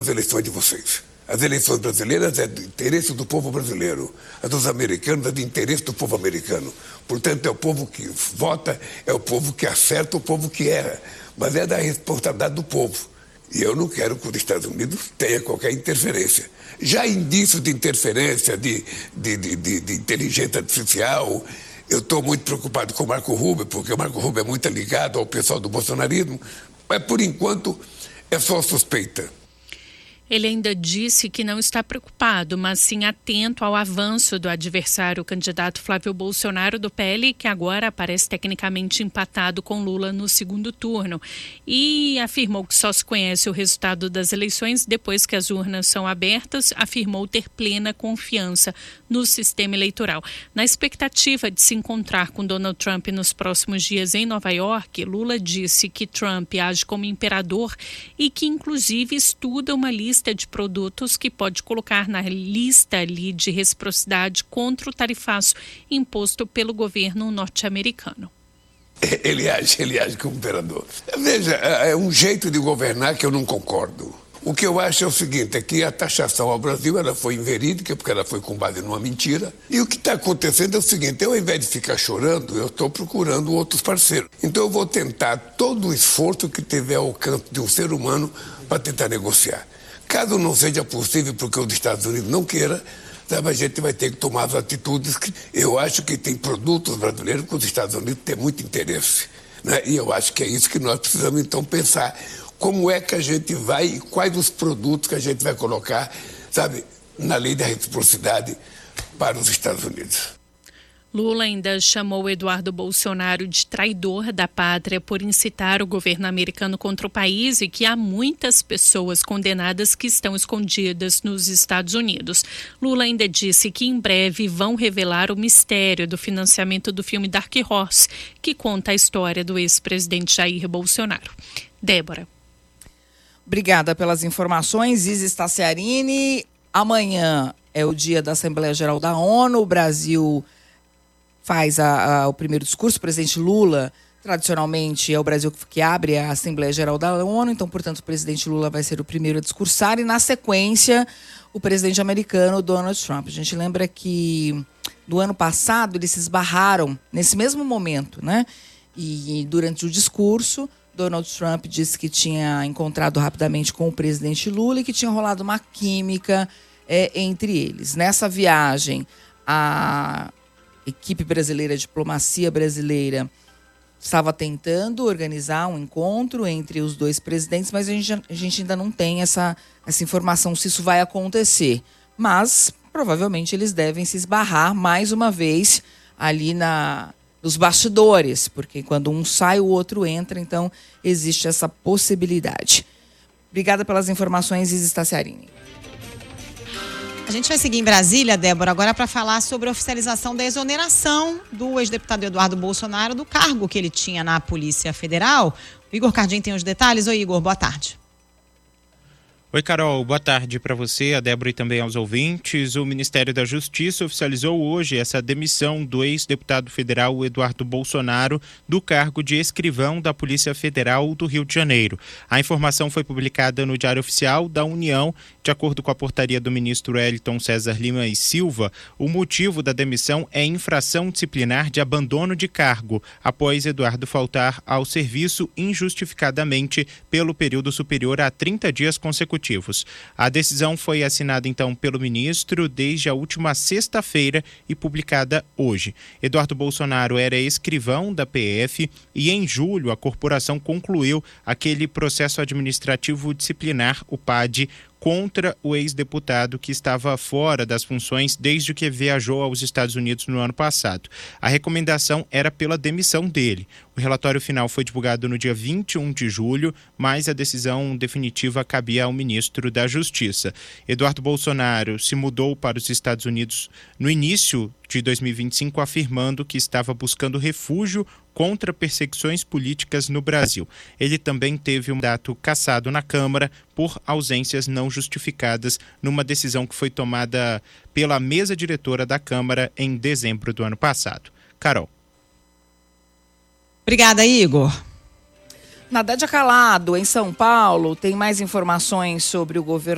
eleições de vocês. As eleições brasileiras é do interesse do povo brasileiro. As dos americanos é do interesse do povo americano. Portanto, é o povo que vota, é o povo que acerta, o povo que erra. Mas é da responsabilidade do povo. E eu não quero que os Estados Unidos tenha qualquer interferência. Já indícios de interferência, de inteligência artificial, eu estou muito preocupado com o Marco Rubio, porque o Marco Rubio é muito ligado ao pessoal do bolsonarismo, mas, por enquanto, é só suspeita. Ele ainda disse que não está preocupado, mas sim atento ao avanço do adversário, o candidato Flávio Bolsonaro do PL, que agora aparece tecnicamente empatado com Lula no segundo turno. E afirmou que só se conhece o resultado das eleições depois que as urnas são abertas, afirmou ter plena confiança no sistema eleitoral. Na expectativa de se encontrar com Donald Trump nos próximos dias em Nova York, Lula disse que Trump age como imperador e que inclusive estuda uma lista de produtos que pode colocar na lista ali de reciprocidade contra o tarifaço imposto pelo governo norte-americano. Ele age como imperador. Veja, é um jeito de governar que eu não concordo. O que eu acho é o seguinte, é que a taxação ao Brasil ela foi inverídica, porque ela foi com base numa mentira. E o que está acontecendo é o seguinte, eu, ao invés de ficar chorando, eu estou procurando outros parceiros. Então eu vou tentar todo o esforço que tiver ao alcance de um ser humano para tentar negociar. Caso não seja possível, porque os Estados Unidos não queira, sabe, a gente vai ter que tomar as atitudes que eu acho que tem produtos brasileiros que os Estados Unidos têm muito interesse, né? E eu acho que é isso que nós precisamos, então, pensar. Como é que a gente vai e quais os produtos que a gente vai colocar, sabe, na lei da reciprocidade para os Estados Unidos. Lula ainda chamou Eduardo Bolsonaro de traidor da pátria por incitar o governo americano contra o país e que há muitas pessoas condenadas que estão escondidas nos Estados Unidos. Lula ainda disse que em breve vão revelar o mistério do financiamento do filme Dark Horse, que conta a história do ex-presidente Jair Bolsonaro. Débora. Obrigada pelas informações, Isis Tassiarini. Amanhã é o dia da Assembleia Geral da ONU, o Brasil faz o primeiro discurso. O presidente Lula, tradicionalmente, é o Brasil que abre a Assembleia Geral da ONU, então, portanto, o presidente Lula vai ser o primeiro a discursar e, na sequência, o presidente americano, Donald Trump. A gente lembra que, no ano passado, eles se esbarraram nesse mesmo momento, né? E, durante o discurso, Donald Trump disse que tinha encontrado rapidamente com o presidente Lula e que tinha rolado uma química entre eles. Nessa viagem, a equipe brasileira, a diplomacia brasileira, estava tentando organizar um encontro entre os dois presidentes, mas a gente ainda não tem essa informação se isso vai acontecer. Mas, provavelmente, eles devem se esbarrar mais uma vez ali nos bastidores, porque quando um sai, o outro entra, então existe essa possibilidade. Obrigada pelas informações, Isis Tassiarini. A gente vai seguir em Brasília, Débora, agora para falar sobre a oficialização da exoneração do ex-deputado Eduardo Bolsonaro do cargo que ele tinha na Polícia Federal. O Igor Cardim tem os detalhes. Oi, Igor, boa tarde. Oi, Carol, boa tarde para você, a Débora e também aos ouvintes. O Ministério da Justiça oficializou hoje essa demissão do ex-deputado federal Eduardo Bolsonaro do cargo de escrivão da Polícia Federal do Rio de Janeiro. A informação foi publicada no Diário Oficial da União. De acordo com a portaria do ministro Wellington César Lima e Silva, o motivo da demissão é infração disciplinar de abandono de cargo, após Eduardo faltar ao serviço injustificadamente pelo período superior a 30 dias consecutivos. A decisão foi assinada então pelo ministro desde a última sexta-feira e publicada hoje. Eduardo Bolsonaro era escrivão da PF e em julho a corporação concluiu aquele processo administrativo disciplinar, o PAD, contra o ex-deputado que estava fora das funções desde que viajou aos Estados Unidos no ano passado. A recomendação era pela demissão dele. O relatório final foi divulgado no dia 21 de julho, mas a decisão definitiva cabia ao ministro da Justiça. Eduardo Bolsonaro se mudou para os Estados Unidos no início de 2025, afirmando que estava buscando refúgio contra perseguições políticas no Brasil. Ele também teve um mandato cassado na Câmara por ausências não justificadas numa decisão que foi tomada pela mesa diretora da Câmara em dezembro do ano passado. Carol. Obrigada, Igor. Nadédia Calado, em São Paulo, tem mais informações sobre o governo